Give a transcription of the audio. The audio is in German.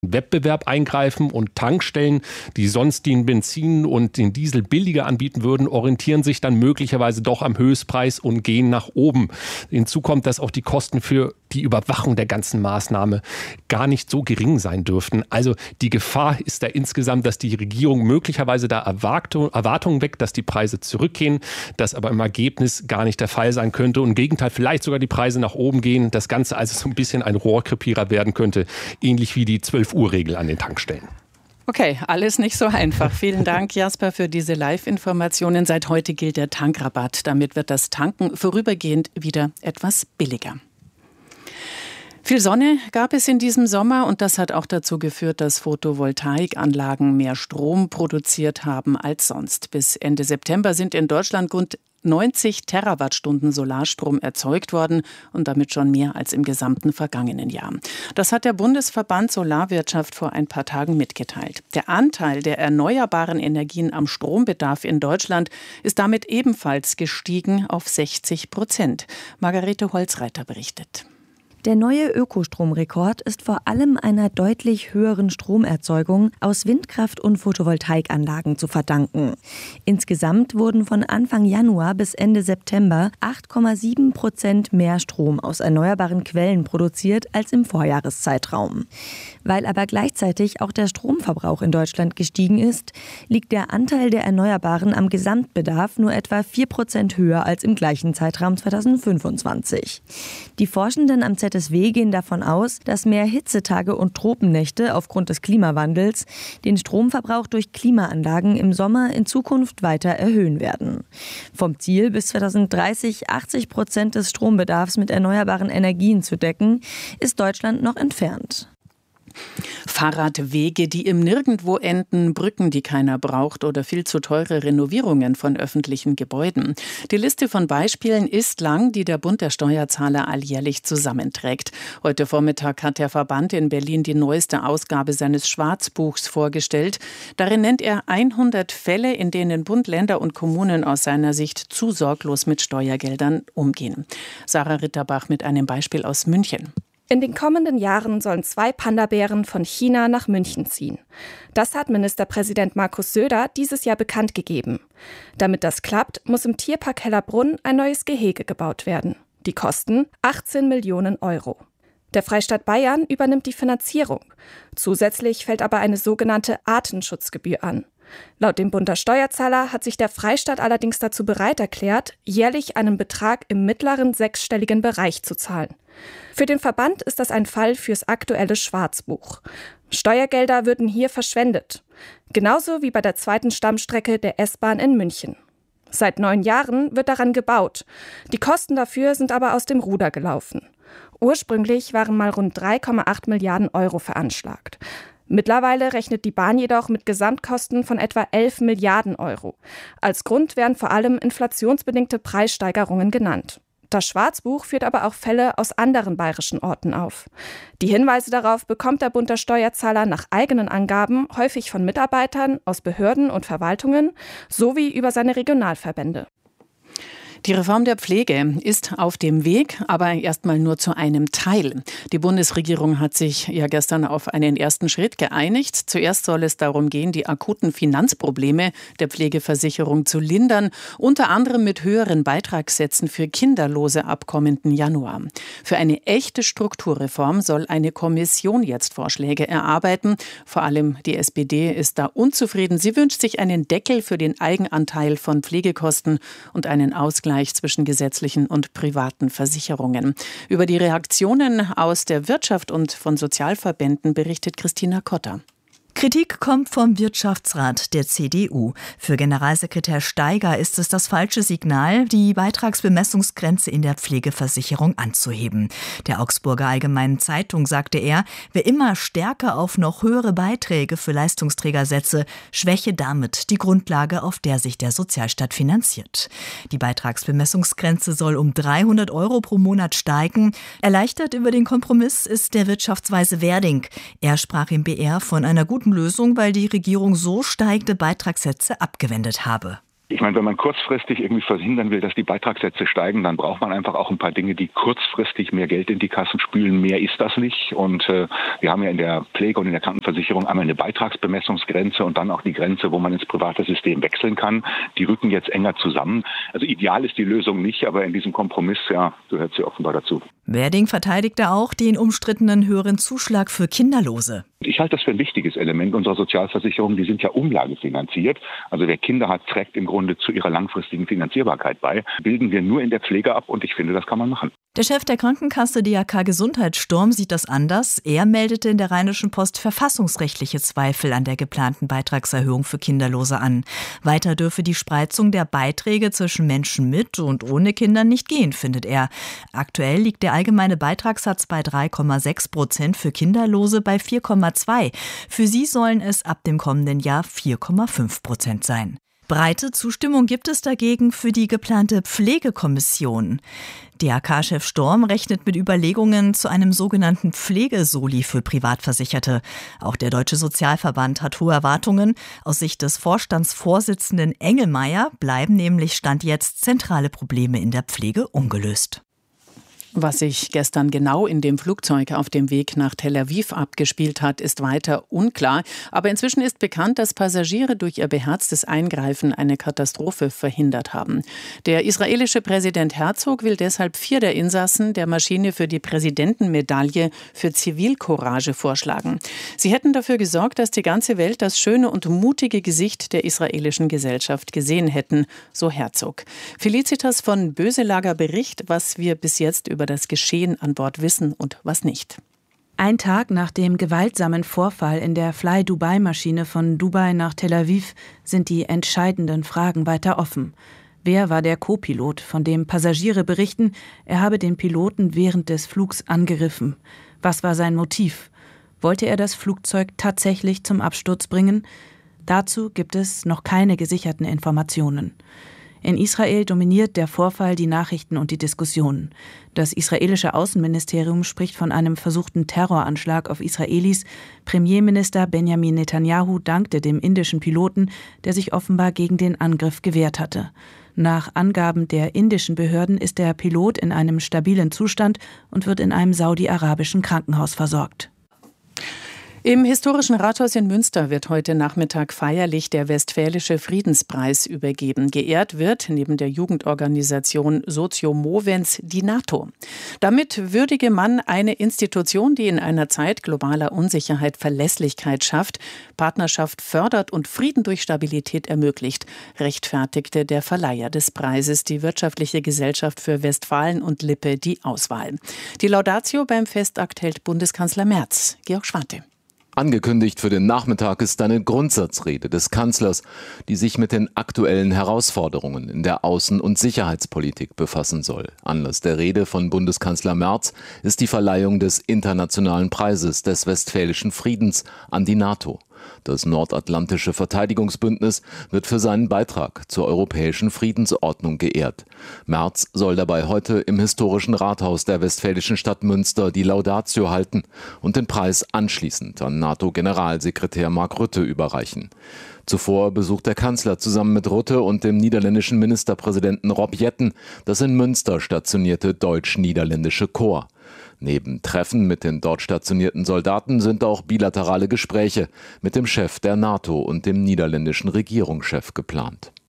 Wettbewerb eingreifen und Tankstellen, die sonst den Benzin und den Diesel billiger anbieten würden, orientieren sich dann möglicherweise doch am Höchstpreis und gehen nach oben. Hinzu kommt, dass auch die Kosten für die Überwachung der ganzen Maßnahme gar nicht so gering sein dürften. Also die Gefahr ist da insgesamt, dass die Regierung möglicherweise da Erwartungen weckt, dass die Preise zurückgehen, das aber im Ergebnis gar nicht der Fall sein könnte und im Gegenteil vielleicht sogar die Preise nach oben gehen, das Ganze also so ein bisschen ein Rohrkrepierer werden könnte, ähnlich wie die 12-Uhr-Regel an den Tankstellen. Okay, alles nicht so einfach. Vielen Dank, Jasper, für diese Live-Informationen. Seit heute gilt der Tankrabatt. Damit wird das Tanken vorübergehend wieder etwas billiger. Viel Sonne gab es in diesem Sommer und das hat auch dazu geführt, dass Photovoltaikanlagen mehr Strom produziert haben als sonst. Bis Ende September sind in Deutschland rund 90 Terawattstunden Solarstrom erzeugt worden und damit schon mehr als im gesamten vergangenen Jahr. Das hat der Bundesverband Solarwirtschaft vor ein paar Tagen mitgeteilt. Der Anteil der erneuerbaren Energien am Strombedarf in Deutschland ist damit ebenfalls gestiegen auf 60%. Margarete Holzreiter berichtet. Der neue Ökostromrekord ist vor allem einer deutlich höheren Stromerzeugung aus Windkraft- und Photovoltaikanlagen zu verdanken. Insgesamt wurden von Anfang Januar bis Ende September 8,7% mehr Strom aus erneuerbaren Quellen produziert als im Vorjahreszeitraum. Weil aber gleichzeitig auch der Stromverbrauch in Deutschland gestiegen ist, liegt der Anteil der Erneuerbaren am Gesamtbedarf nur etwa 4% höher als im gleichen Zeitraum 2025. Die Forschenden am ZSW gehen davon aus, dass mehr Hitzetage und Tropennächte aufgrund des Klimawandels den Stromverbrauch durch Klimaanlagen im Sommer in Zukunft weiter erhöhen werden. Vom Ziel, bis 2030 80% des Strombedarfs mit erneuerbaren Energien zu decken, ist Deutschland noch entfernt. Fahrradwege, die im Nirgendwo enden, Brücken, die keiner braucht oder viel zu teure Renovierungen von öffentlichen Gebäuden. Die Liste von Beispielen ist lang, die der Bund der Steuerzahler alljährlich zusammenträgt. Heute Vormittag hat der Verband in Berlin die neueste Ausgabe seines Schwarzbuchs vorgestellt. Darin nennt er 100 Fälle, in denen Bund, Länder und Kommunen aus seiner Sicht zu sorglos mit Steuergeldern umgehen. Sarah Ritterbach mit einem Beispiel aus München. In den kommenden Jahren sollen 2 Panda-Bären von China nach München ziehen. Das hat Ministerpräsident Markus Söder dieses Jahr bekannt gegeben. Damit das klappt, muss im Tierpark Hellerbrunn ein neues Gehege gebaut werden. Die Kosten 18 Millionen Euro. Der Freistaat Bayern übernimmt die Finanzierung. Zusätzlich fällt aber eine sogenannte Artenschutzgebühr an. Laut dem Bund der Steuerzahler hat sich der Freistaat allerdings dazu bereit erklärt, jährlich einen Betrag im mittleren 6-stelligen Bereich zu zahlen. Für den Verband ist das ein Fall fürs aktuelle Schwarzbuch. Steuergelder würden hier verschwendet. Genauso wie bei der 2. Stammstrecke der S-Bahn in München. Seit 9 Jahren wird daran gebaut. Die Kosten dafür sind aber aus dem Ruder gelaufen. Ursprünglich waren mal rund 3,8 Milliarden Euro veranschlagt. Mittlerweile rechnet die Bahn jedoch mit Gesamtkosten von etwa 11 Milliarden Euro. Als Grund werden vor allem inflationsbedingte Preissteigerungen genannt. Das Schwarzbuch führt aber auch Fälle aus anderen bayerischen Orten auf. Die Hinweise darauf bekommt der Bund der Steuerzahler nach eigenen Angaben häufig von Mitarbeitern aus Behörden und Verwaltungen sowie über seine Regionalverbände. Die Reform der Pflege ist auf dem Weg, aber erstmal nur zu einem Teil. Die Bundesregierung hat sich ja gestern auf einen ersten Schritt geeinigt. Zuerst soll es darum gehen, die akuten Finanzprobleme der Pflegeversicherung zu lindern, unter anderem mit höheren Beitragssätzen für Kinderlose ab kommenden Januar. Für eine echte Strukturreform soll eine Kommission jetzt Vorschläge erarbeiten. Vor allem die SPD ist da unzufrieden. Sie wünscht sich einen Deckel für den Eigenanteil von Pflegekosten und einen Ausgleich zwischen gesetzlichen und privaten Versicherungen. Über die Reaktionen aus der Wirtschaft und von Sozialverbänden berichtet Christina Kotter. Kritik kommt vom Wirtschaftsrat der CDU. Für Generalsekretär Steiger ist es das falsche Signal, die Beitragsbemessungsgrenze in der Pflegeversicherung anzuheben. Der Augsburger Allgemeinen Zeitung sagte er, wer immer stärker auf noch höhere Beiträge für Leistungsträger setze, schwäche damit die Grundlage, auf der sich der Sozialstaat finanziert. Die Beitragsbemessungsgrenze soll um 300 Euro pro Monat steigen. Erleichtert über den Kompromiss ist der Wirtschaftsweise Werding. Er sprach im BR von einer guten Lösung, weil die Regierung so steigende Beitragssätze abgewendet habe. Ich meine, wenn man kurzfristig irgendwie verhindern will, dass die Beitragssätze steigen, dann braucht man einfach auch ein paar Dinge, die kurzfristig mehr Geld in die Kassen spülen. Mehr ist das nicht. Und wir haben ja in der Pflege und in der Krankenversicherung einmal eine Beitragsbemessungsgrenze und dann auch die Grenze, wo man ins private System wechseln kann. Die rücken jetzt enger zusammen. Also ideal ist die Lösung nicht, aber in diesem Kompromiss, ja, gehört sie offenbar dazu. Werding verteidigte auch den umstrittenen höheren Zuschlag für Kinderlose. Ich halte das für ein wichtiges Element unserer Sozialversicherung. Die sind ja umlagefinanziert. Also wer Kinder hat, trägt im Grunde zu ihrer langfristigen Finanzierbarkeit bei. Bilden wir nur in der Pflege ab und ich finde, das kann man machen. Der Chef der Krankenkasse DAK Gesundheitssturm sieht das anders. Er meldete in der Rheinischen Post verfassungsrechtliche Zweifel an der geplanten Beitragserhöhung für Kinderlose an. Weiter dürfe die Spreizung der Beiträge zwischen Menschen mit und ohne Kindern nicht gehen, findet er. Aktuell liegt der allgemeine Beitragssatz bei 3,6% für Kinderlose bei 4,2%. Für sie sollen es ab dem kommenden Jahr 4,5% sein. Breite Zustimmung gibt es dagegen für die geplante Pflegekommission. DAK-Chef Storm rechnet mit Überlegungen zu einem sogenannten Pflegesoli für Privatversicherte. Auch der Deutsche Sozialverband hat hohe Erwartungen. Aus Sicht des Vorstandsvorsitzenden Engelmeier bleiben nämlich Stand jetzt zentrale Probleme in der Pflege ungelöst. Was sich gestern genau in dem Flugzeug auf dem Weg nach Tel Aviv abgespielt hat, ist weiter unklar. Aber inzwischen ist bekannt, dass Passagiere durch ihr beherztes Eingreifen eine Katastrophe verhindert haben. Der israelische Präsident Herzog will deshalb 4 der Insassen der Maschine für die Präsidentenmedaille für Zivilcourage vorschlagen. Sie hätten dafür gesorgt, dass die ganze Welt das schöne und mutige Gesicht der israelischen Gesellschaft gesehen hätten, so Herzog. Felicitas von Böselager berichtet, was wir bis jetzt über das Geschehen an Bord wissen und was nicht. Ein Tag nach dem gewaltsamen Vorfall in der Fly-Dubai-Maschine von Dubai nach Tel Aviv sind die entscheidenden Fragen weiter offen. Wer war der Co-Pilot, von dem Passagiere berichten, er habe den Piloten während des Flugs angegriffen? Was war sein Motiv? Wollte er das Flugzeug tatsächlich zum Absturz bringen? Dazu gibt es noch keine gesicherten Informationen. In Israel dominiert der Vorfall die Nachrichten und die Diskussionen. Das israelische Außenministerium spricht von einem versuchten Terroranschlag auf Israelis. Premierminister Benjamin Netanyahu dankte dem indischen Piloten, der sich offenbar gegen den Angriff gewehrt hatte. Nach Angaben der indischen Behörden ist der Pilot in einem stabilen Zustand und wird in einem saudi-arabischen Krankenhaus versorgt. Im historischen Rathaus in Münster wird heute Nachmittag feierlich der Westfälische Friedenspreis übergeben. Geehrt wird neben der Jugendorganisation Socio Movens die NATO. Damit würdige man eine Institution, die in einer Zeit globaler Unsicherheit Verlässlichkeit schafft, Partnerschaft fördert und Frieden durch Stabilität ermöglicht, rechtfertigte der Verleiher des Preises, die Wirtschaftliche Gesellschaft für Westfalen und Lippe, die Auswahl. Die Laudatio beim Festakt hält Bundeskanzler Merz. Georg Schwante. Angekündigt für den Nachmittag ist eine Grundsatzrede des Kanzlers, die sich mit den aktuellen Herausforderungen in der Außen- und Sicherheitspolitik befassen soll. Anlass der Rede von Bundeskanzler Merz ist die Verleihung des Internationalen Preises des Westfälischen Friedens an die NATO. Das Nordatlantische Verteidigungsbündnis wird für seinen Beitrag zur europäischen Friedensordnung geehrt. Merz soll dabei heute im historischen Rathaus der westfälischen Stadt Münster die Laudatio halten und den Preis anschließend an NATO-Generalsekretär Mark Rutte überreichen. Zuvor besucht der Kanzler zusammen mit Rutte und dem niederländischen Ministerpräsidenten Rob Jetten das in Münster stationierte deutsch-niederländische Korps. Neben Treffen mit den dort stationierten Soldaten sind auch bilaterale Gespräche mit dem Chef der NATO und dem niederländischen Regierungschef geplant.